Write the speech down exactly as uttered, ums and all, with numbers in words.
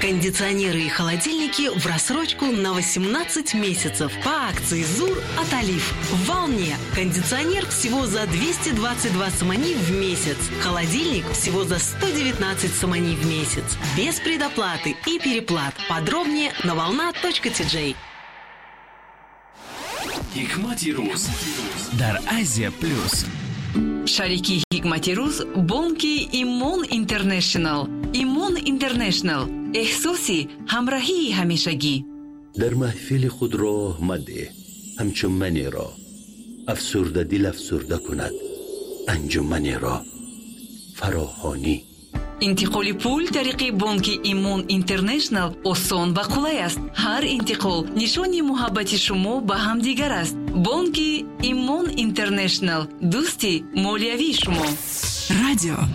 Кондиционеры и холодильники в рассрочку на восемнадцать месяцев по акции ЗУР от Олив. В волне. Кондиционер всего за двести двадцать два сомани в месяц. Холодильник всего за сто девятнадцать сомани в месяц. Без предоплаты и переплат. Подробнее на волна точка ти джей. Hikmati Ruz дар Азия плюс. Шарики Hikmati Ruz бонки Имон Интернешнл. Имон Интернешнл. احساسی همراهی همیشگی. در محفل خود راه مده همچون منی را، افسرده دل افسرده کند انجمنی را. فراهانی. انتقال پول طریق بانک ایمون اینترنشنال آسان و قلای است. هر انتقال نشانی محبت شما به هم دیگر است. بانک ایمون اینترنشنال، دوستی مالیوی شما. رادیو